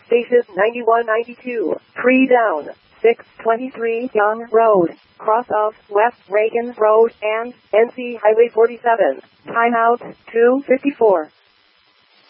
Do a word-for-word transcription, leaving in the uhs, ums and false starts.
Station ninety-one ninety-two, tree down, six twenty-three Young Road, cross of West Reagan Road and N C Highway forty-seven, timeout two fifty-four.